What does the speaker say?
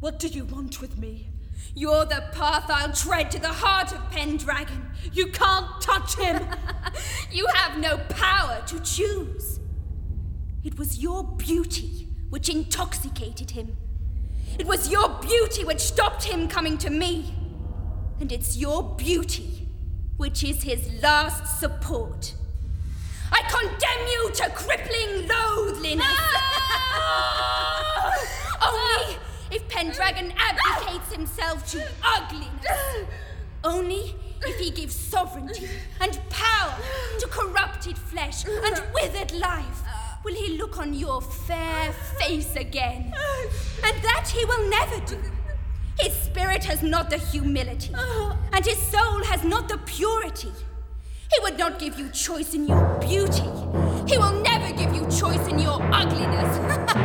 What do you want with me? You're the path I'll tread to the heart of Pendragon. You can't touch him! You have no power to choose. It was your beauty which intoxicated him. It was your beauty which stopped him coming to me. And it's your beauty which is his last support. I condemn you to crippling loathliness. Only if Pendragon abdicates himself to ugliness. Only if he gives sovereignty and power to corrupted flesh and withered life will he look on your fair face again. And that he will never do. His spirit has not the humility, and his soul has not the purity. He would not give you choice in your beauty. He will never give you choice in your ugliness.